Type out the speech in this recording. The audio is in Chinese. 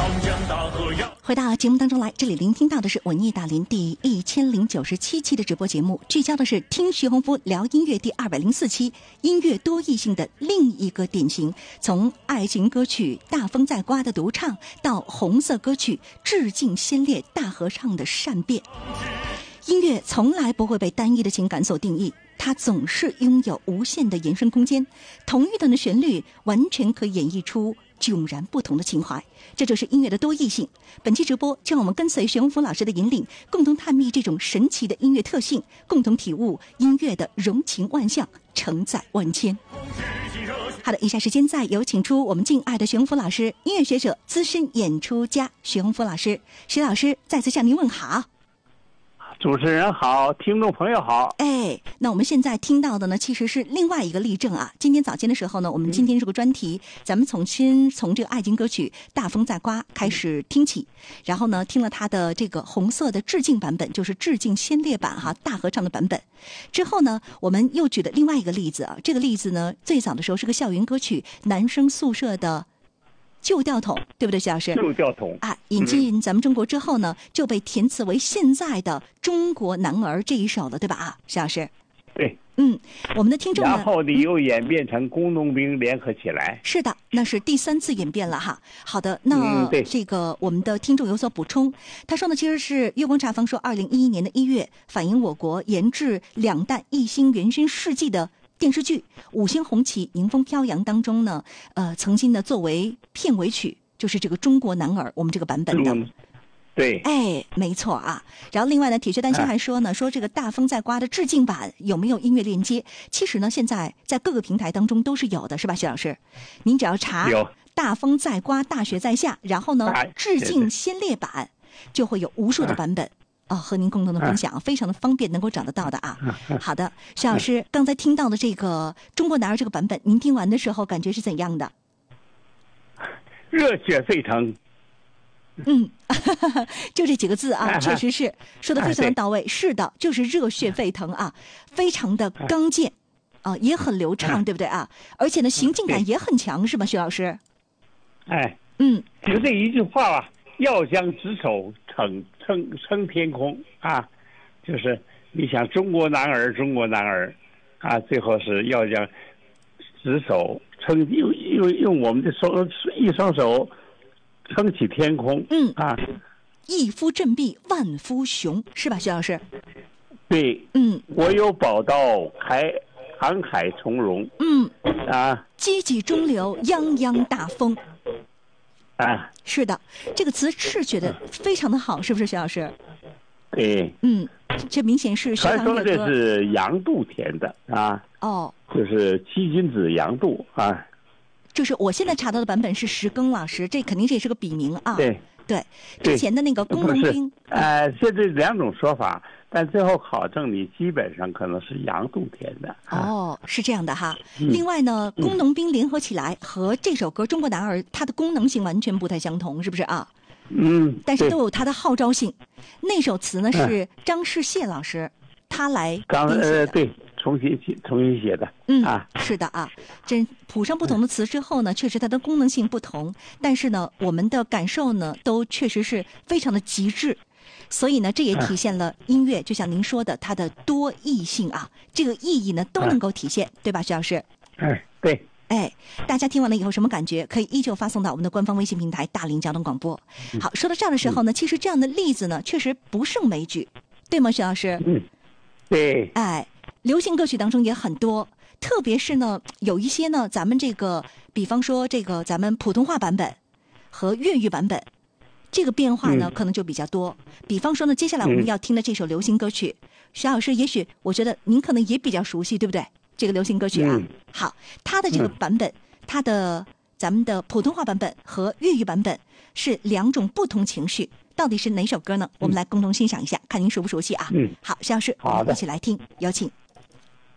回到节目当中来，这里聆听到的是文艺大林第1097期的直播节目，聚焦的是听徐宏夫聊音乐第204期，音乐多异性的另一个典型，从爱情歌曲大风在刮的独唱，到红色歌曲致敬先烈大合唱的善变。音乐从来不会被单一的情感所定义，它总是拥有无限的延伸空间，同一段的旋律完全可以演绎出迥然不同的情怀，这就是音乐的多异性。本期直播就让我们跟随徐宏夫老师的引领，共同探秘这种神奇的音乐特性，共同体悟音乐的容情万象，承载万千。好的，以下时间再有请出我们敬爱的徐宏夫老师，音乐学者、资深演出家徐宏夫老师。徐老师再次向您问好。 主持人好，听众朋友好。 那我们现在听到的呢，其实是另外一个例证啊。今天早间的时候呢，我们今天这个专题，咱们从这个爱情歌曲《大风在刮》开始听起，然后呢，听了他的这个红色的致敬版本，就是致敬先烈版哈，大合唱的版本。之后呢，我们又举了另外一个例子啊，这个例子呢，最早的时候是个校园歌曲，男生宿舍的旧调筒，对不对，徐老师？ 旧调筒啊，引进咱们中国之后呢，就被填词为现在的《中国男儿》这一首了，对吧？啊，徐老师。 对。 我们的听众呢， 然后你又演变成工农兵联合起来。 是的，那是第3次演变了哈。好的，那这个我们的听众有所补充，他说呢，其实是月光茶坊说，2011年的1月，反映我国研制两弹一星元勋事迹的电视剧《五星红旗迎风飘扬》当中呢，曾经呢作为片尾曲，就是这个《中国男儿》我们这个版本的。 对， 没错啊。然后另外呢，铁血丹心还说呢，说这个大风在刮的致敬版有没有音乐链接？其实呢，现在在各个平台当中都是有的，是吧，徐老师？您只要查“大风在刮，大雪在下”，然后呢，致敬先烈版，就会有无数的版本和您共同的分享，非常的方便，能够找得到的啊。好的，徐老师，刚才听到的这个《中国男儿》这个版本，您听完的时候感觉是怎样的？ 热血沸腾。 就这几个字啊，确实是说的非常的到位。是的，就是热血沸腾啊，非常的刚健啊，也很流畅，对不对啊？而且呢，行进感也很强，是吧，徐老师？ 就这一句话吧，要将执手撑天空啊，就是你想中国男儿，中国男儿啊，最后是要将执手用我们的一双手撑起天空， 一夫振臂万夫雄，是吧，徐老师？ 对，我有宝刀，航海从容， 积极中流，泱泱大风，是的，这个词是觉得非常的好，是不是，徐老师？ 对， 这明显是传说这是杨度填的啊，就是七君子杨度啊。 就是我现在查到的版本是石庚老师，这肯定这也是个笔名啊。对，之前的那个工农兵， 现在两种说法，但最后考证你基本上可能是杨度填的。 是这样的哈。另外呢，工农兵联合起来和这首歌《中国男儿》，它的功能性完全不太相同，是不是啊？但是都有它的号召性。那首词呢是张世燮老师他来编写的。 对。重新写的， 是的啊，这谱上不同的词之后呢，确实它的功能性不同，但是呢，我们的感受呢，都确实是非常的极致，所以呢，这也体现了音乐，就像您说的，它的多义性啊，这个意义呢都能够体现，对吧，徐老师？ 对。 大家听完了以后什么感觉？可以依旧发送到我们的官方微信平台大林交通广播。好，说到这儿的时候呢，其实这样的例子呢，确实不胜枚举，对吗，徐老师？ 对。 流行歌曲当中也很多，特别是呢，有一些呢，咱们这个，比方说这个咱们普通话版本和粤语版本，这个变化呢可能就比较多。比方说呢，接下来我们要听的这首流行歌曲，徐老师，也许我觉得您可能也比较熟悉，对不对？这个流行歌曲啊，好，它的这个版本，它的咱们的普通话版本和粤语版本是两种不同情绪。到底是哪首歌呢？我们来共同欣赏一下，看您熟不熟悉啊？好，徐老师，我们一起来听，有请。